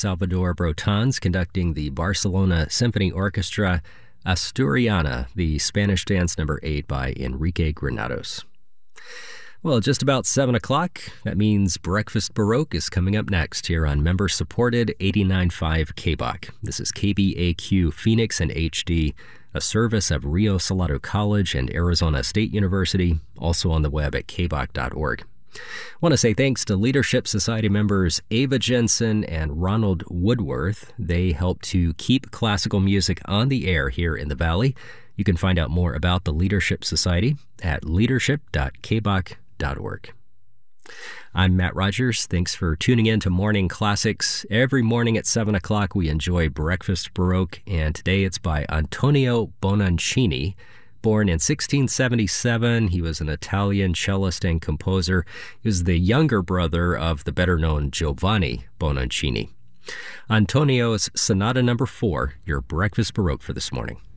Salvador Brotans conducting the Barcelona Symphony Orchestra Asturiana, the Spanish Dance No. 8 by Enrique Granados. Well, just about 7 o'clock. That means Breakfast Baroque is coming up next here on member-supported 89.5 KBOC. This is KBAQ Phoenix and HD, a service of Rio Salado College and Arizona State University, also on the web at kboc.org. I want to say thanks to Leadership Society members Ava Jensen and Ronald Woodworth. They help to keep classical music on the air here in the Valley. You can find out more about the Leadership Society at leadership.kboc.org. I'm Matt Rogers. Thanks for tuning in to Morning Classics. Every morning at 7 o'clock, we enjoy Breakfast Baroque, and today it's by Antonio Bononcini. Born in 1677, he was an Italian cellist and composer. He was the younger brother of the better-known Giovanni Bononcini. Antonio's Sonata No. 4, your Breakfast Baroque for this morning.